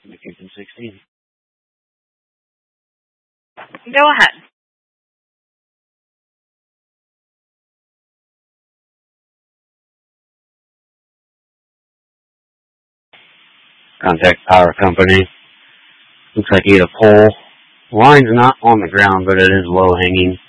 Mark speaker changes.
Speaker 1: Dickinson 16.
Speaker 2: Go ahead.
Speaker 1: Contact power company. Looks like you need a pole. The line's not on the ground, but it is low hanging.